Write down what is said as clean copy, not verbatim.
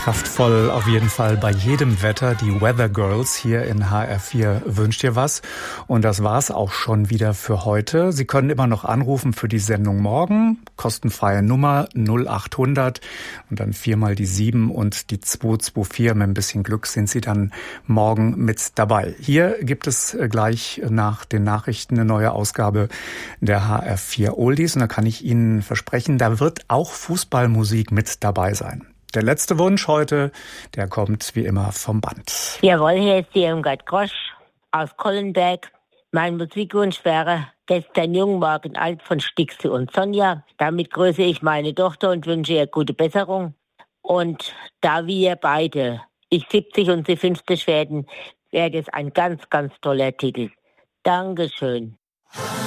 Kraftvoll auf jeden Fall bei jedem Wetter. Die Weather Girls hier in HR4 wünscht dir was. Und das war's auch schon wieder für heute. Sie können immer noch anrufen für die Sendung morgen. Kostenfreie Nummer 0800 und dann 4 mal die 7 und die 224. Mit ein bisschen Glück sind Sie dann morgen mit dabei. Hier gibt es gleich nach den Nachrichten eine neue Ausgabe der HR4 Oldies. Und da kann ich Ihnen versprechen, da wird auch Fußballmusik mit dabei sein. Der letzte Wunsch heute, der kommt wie immer vom Band. Jawohl, hier ist die Irmgard Grosch aus Kollenberg. Mein Musikwunsch wäre Gestern jung, morgen alt von Stixi und Sonja. Damit grüße ich meine Tochter und wünsche ihr gute Besserung. Und da wir beide, ich 70 und sie 50 werden, wäre das ein ganz, ganz toller Titel. Dankeschön.